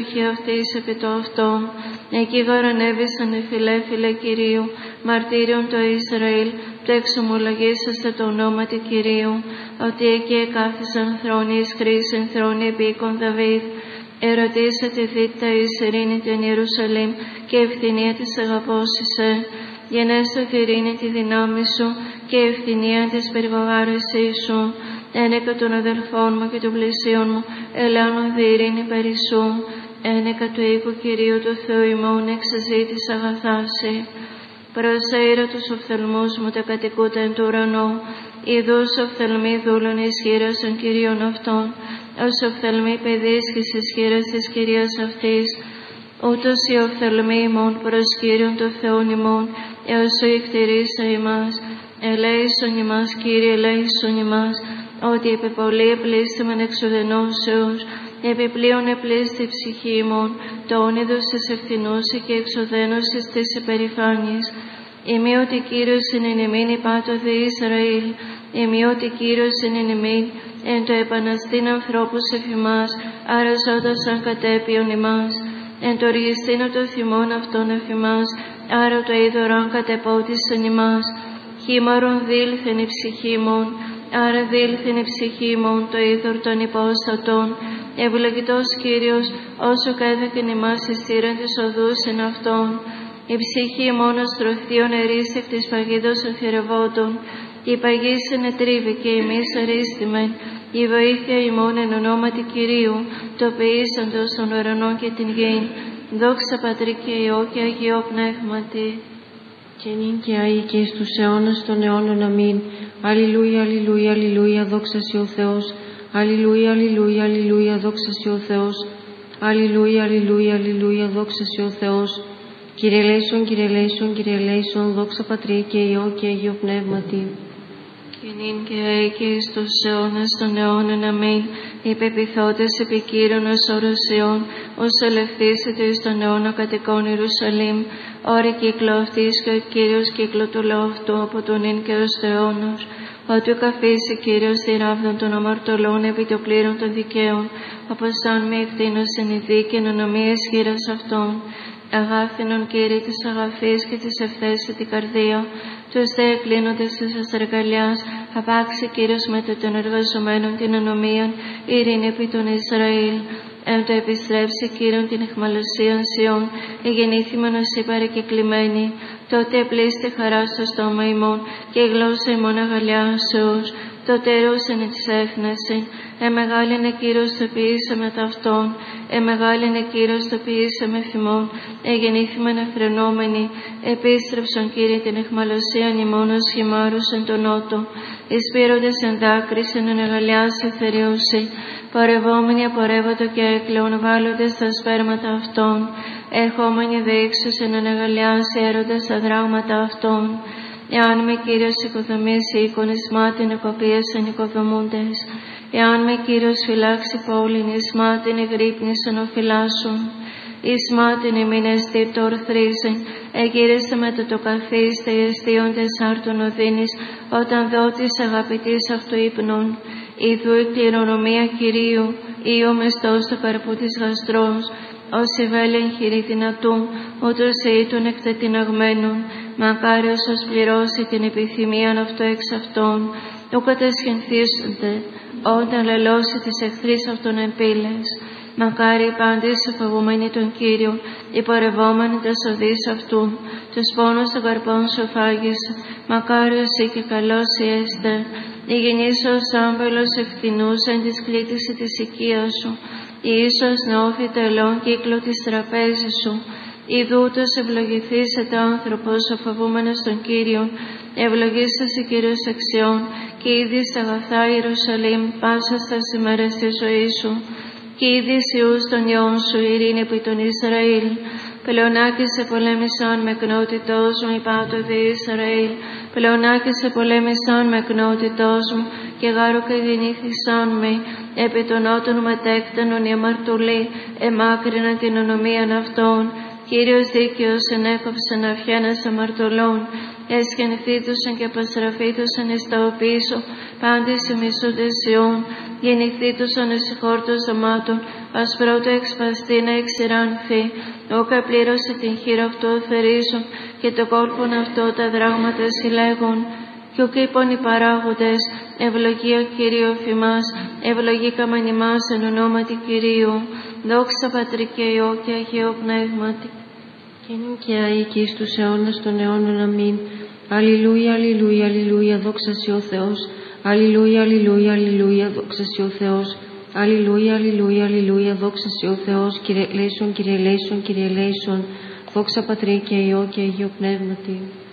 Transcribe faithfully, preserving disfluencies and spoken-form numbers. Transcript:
και αυτής επί το αυτόν. Εκεί γαρανέβησαν οι φιλέφιλε Κυρίου, μαρτύριον το Ισραήλ, το εξομολογήσαστε το όνομα του Κυρίου, ότι εκεί εκάθισαν θρόνοι εις χρήσιν, θρόνοι επί οίκων Δαβίδ. Ερωτήσατε δίτα εις ειρήνη την Ιερουσαλήμ και ευθυνία της αγαπώσισε. Γενέστο τη ειρήνη τη δυνάμει σου και ευθυνία της περιβογάρεσής σου. Ένεκα των αδελφών μου και των πλησίων μου, ελάνων δι' ειρήνη περί σου. Ένεκα του οίκου Κυρίου του Θεού ημών εξαζήτης αγαθάσει. Προσέειρα τους οφθαλμούς μου τα κατοικούτα εν του ουρανού, ειδούς οφθαλμοί δούλων ισχύρας των Κυρίων αυτών, ως οφθαλμοί παιδείς και ισχύρας της Κυρίας αυτής, ούτως οι οφθαλμοί ημών προς Κύριον το Θεόν ημών, έως ο εκτηρήσα ημάς. Ελέησον ημάς, Κύριε, ελέησον ημάς, ότι επί πολλή επλήστημεν εξουδενώσεως, επιπλέον επλήστη ψυχή ημών, το όνειδος της ευθυνούση και εξουδένωσης της υπερηφάνειας. Ημί ότι Κύριος είναι εν ημίν υπάτω δι Ισραήλ, ημί ότι Κύριος είναι εν ημίν, εν το επαναστήν ανθρώπους εφημάς, άρα ζώντας αν κατέπιον ημάς, εν το οργιστήνο το θυμών αυτών εφημάς, άρα το είδωρον κατεπότισεν ημάς. Χήμαρον δήλθεν η ψυχή μον, άρα δήλθεν η ψυχή μον το είδωρ των υπόστατων. Ευλογητός Κύριος, όσο κάθεκεν ημάς εις θύραν της οδούς εν αυτόν. Η ψυχή μον αστρωθείων ερίστεκ της παγίδος των θηρευότων, η παγής ενετρίβη και εμείς αρίστημεν. Η βοήθεια ημών εν ονόματι Κυρίου, το ποιήσαντος των ουρανών και την γην. Δόξα Πατρί και Υιό και Αγιό Πνεύματι. Και νυν και αεί και εις τους αιώνας των αιώνων. Αμήν. Αλληλούια, αλληλούια, αλληλούια, δόξα σοι ο Θεός. Αλληλούια, αλληλούια, αλληλούια, δόξα σοι ο Θεός. Αλληλούια, αλληλούια, αλληλούια, δόξα σοι ο Θεός. Κύριε ελέησον, Κύριε ελέησον, Κύριε ελέησον, δόξα Πατρί και Υιό και Αγιό Πνεύματι. Και νυν και αεί και εις τους αιώνας των αιώνων. Αμήν. Οι πεποιθότες επικύρωνος όρος Ιών, ως ελευθύσετε εις τον αιώνα κατοικών Ιερουσαλήμ, όρη κύκλο αυτής και ο Κύριος κύκλο του λαού αυτού από τον νυν και ως το αιώνος. Ότι ο καφίσει Κύριος τη ράβδον των αμαρτωλών επί το πλήρων των δικαίων, όπως αν μη εκτείνωσεν η δίκη εν ονομία ισχύρας αυτών. Αγάπηνον Κύριε της αγαθής και της ευθέση την καρδία, τους δε εκκλίνοντες της αστραγαλιάς, απάξει Κύριος μετά των εργαζομένων την ανομίαν, ειρήνη επί των Ισραήλ. Εν το επιστρέψει Κύριον την εχμαλωσίαν Σιών, εγεννήθημεν ως η παρεκεκλημένη. Τότε επλήστη χαρά στο στόμα ημών και η γλώσσα ημών αγαλιάσεως. Τότε ερούσεν της έφνεσιν, εμεγάλινε Κύριος το ποιήσε με ταυτόν, εμεγάλινε Κύριος το ποιήσε με θυμών, εγεννήθημεν εφρενόμενοι, επίστρεψον Κύριε την εχμαλωσίαν ημών ως χυμάρους εν τον νότο, εισπήροντες εν δάκρυσεν εν αγαλιάσει θεριούσι, παρευόμενοι απορεύοντο και έκλαιον βάλλοντες τα σπέρματα αυτών, ερχόμενοι δείξους εν αγαλιάσει έροντες τα δράγματα αυτών. Εάν με Κύριος οικοδομήσει οίκον εις μάτιν εκοπίασαν οικοδομούντες, εάν με Κύριος φυλάξει πόλην εις μάτιν εγρύπνησαν οφυλάσσουν, εις μάτιν ημίν εστί το ορθρίζεν, εγύρισε μετά το καθίστε εστίοντες άρτων οδύνης, όταν δότης αγαπητής αυτού ύπνων. Ιδού η κληρονομία Κυρίου, ή ο μεστός του καρπού της γαστρός, ως η βέλεν χειρή δυνατού, ούτως ή των εκτετιναγμένων, μακάριος ως πληρώσει την επιθυμίαν αυτού εξ αυτών, ου κατασχενθήσονται, όταν λελώσει τις εχθρείς αυτών εν πύλες. Μακάρι οι πάντες εφοβούμενοι τον Κύριο, οι πορευόμενοι τας οδείς αυτού, τους πόνους των καρπών σου φάγησε, μακάριος ή και καλός ή έστε, η γεννής ως άμπελος ευθυνούς εν της κλήτηση της οικίας σου, η ίσως νόφη τελών κύκλο της τραπέζης σου, ιδούτος ευλογηθήσετε άνθρωπος ο φοβούμενος τον Κύριον, ευλογήσεσαι Κύριος αξιών, και ήδη στα αγαθά Ιερουσαλήμ πάσα στα ημέρας της ζωής σου, και ήδη ιούς των ιών σου ειρήνη επί των Ισραήλ. Πελεονάκησε πολέμησαν με εκνότητός μου υπάτω δι Ισραήλ, πελεονάκησε πολέμησαν με εκνότητός μου, και γάρο και γεννήθησαν με, επί των νότων μετέκτανον οι αμαρτωλοί, εμάκρυναν την ονομίαν αυτών. Κύριος δίκαιος ενέκοψεν αυχένας αμαρτωλών, εσχενθήτουσαν και απαστραφήτουσαν εις τα οπίσω, πάντες οι μισούντες Ιών, γεννηθήτουσαν εις χόρτος δωμάτων, ας πρώτο εξπαστεί να εξηράνθη, όκα πλήρωσε την χείρα αυτό θερίζουν και το κόλπον αυτό τα δράγματα συλλέγουν. Κι ουκ είπων οι παράγοντες, ευλογεί ο Κύριο φημάς, ευλογεί καμαν ημάς εν ονόματι Κυρίου, δόξα Πατρί και Υιό και Αγίο Πνεύματι. Και νυν και αεί και εις τους αιώνας των αιώνων. Αμήν. Αλληλούια, αλληλούια, αλληλούια, δόξα σοι ο Θεός. Αλληλούια, αλληλούια, αλληλούια, δόξα σοι ο Θεός. Αλληλούια, αλληλούια, αλληλούια, δόξα σοι ο Θεός. Κύριε ελέησον, Κύριε ελέησον, Κύριε ελέησον. Δόξα Πατρί και Υιό και Αγίο Πνεύματι.